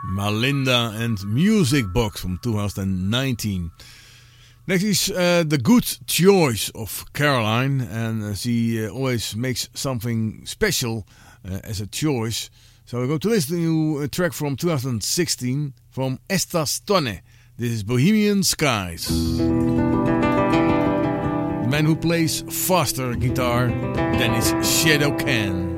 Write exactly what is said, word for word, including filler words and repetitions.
Malinda and Music Box from two thousand nineteen. Next is uh, The Good Choice of Caroline, and uh, she uh, always makes something special uh, as a choice. So we're going to listen to a track from two thousand sixteen from Estas Tonne. This is Bohemian Skies. The man who plays faster guitar than his shadow can.